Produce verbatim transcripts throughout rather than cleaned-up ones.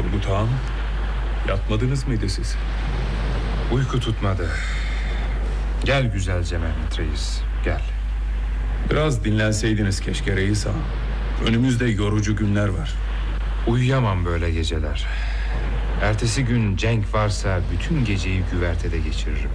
Turgut Ağam, yatmadınız mıydı siz? Uyku tutmadı. Gel güzelce Mehmet Reis, gel. Biraz dinlenseydiniz keşke reis ağam. Önümüzde yorucu günler var. Uyuyamam böyle geceler. Ertesi gün cenk varsa bütün geceyi güvertede geçiririm.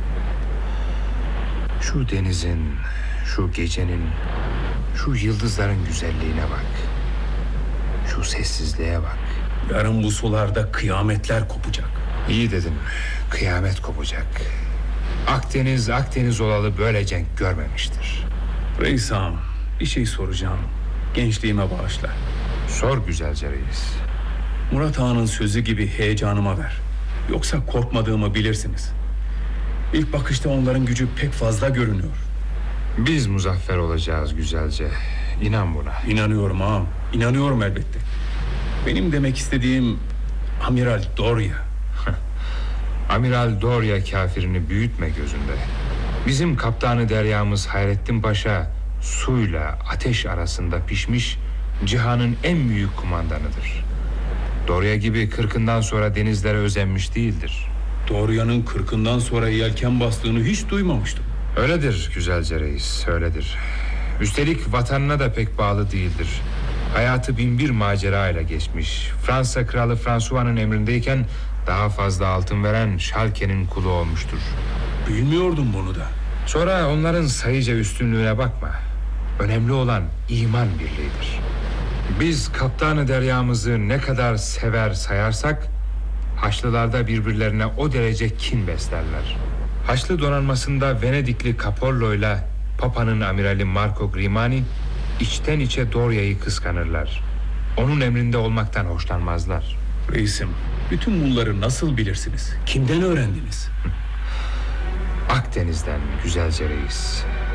Şu denizin, şu gecenin, şu yıldızların güzelliğine bak. Şu sessizliğe bak. Yarın bu sularda kıyametler kopacak. İyi dedin, kıyamet kopacak. Akdeniz, Akdeniz olalı böyle cenk görmemiştir. Reis ağam, bir şey soracağım. Gençliğime bağışla. Sor güzelce reis. Murat Ağa'nın sözü gibi heyecanıma ver. Yoksa korkmadığımı bilirsiniz. İlk bakışta onların gücü pek fazla görünüyor. Biz muzaffer olacağız güzelce. İnan buna. İnanıyorum ağam, inanıyorum elbette. Benim demek istediğim Amiral Doria. Amiral Doria kafirini büyütme gözünde. Bizim kaptanı deryamız Hayrettin Paşa suyla ateş arasında pişmiş cihanın en büyük kumandanıdır. Doria gibi kırkından sonra denizlere özenmiş değildir. Doria'nın kırkından sonra yelken bastığını hiç duymamıştım. Öyledir güzelce reis, öyledir. Üstelik vatanına da pek bağlı değildir. Hayatı binbir macera ile geçmiş. Fransa kralı François'nın emrindeyken daha fazla altın veren Schalke'nin kulu olmuştur. Bilmiyordum bunu da. Sonra onların sayıca üstünlüğüne bakma. Önemli olan iman birliğidir. Biz kaptanı deryamızı ne kadar sever sayarsak Haçlılarda birbirlerine o derece kin beslerler. Haçlı donanmasında Venedikli Capollo ile Papa'nın amirali Marco Grimani içten içe Doria'yı kıskanırlar. Onun emrinde olmaktan hoşlanmazlar. Reisim, bütün bunları nasıl bilirsiniz? Kimden öğrendiniz? Akdeniz'den güzelce reis.